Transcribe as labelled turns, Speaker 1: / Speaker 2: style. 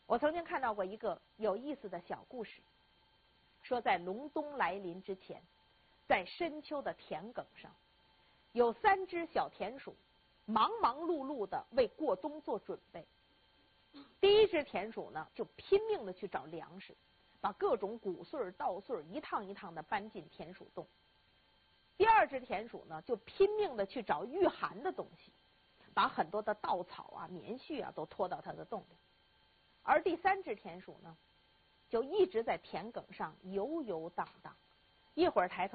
Speaker 1: 我曾经看到过一个有意思的小故事，说在隆冬来临之前，在深秋的田埂上，有3只小田鼠忙忙碌碌的为过冬做准备。第一只田鼠呢，就拼命的去找粮食，把各种谷穗稻穗一趟一趟的搬进田鼠洞。第二只田鼠呢，就拼命的去找御寒的东西，把很多的稻草啊、棉絮啊都拖到它的洞里。而第3只田鼠呢，就一直在田埂上游游荡荡，一会儿抬头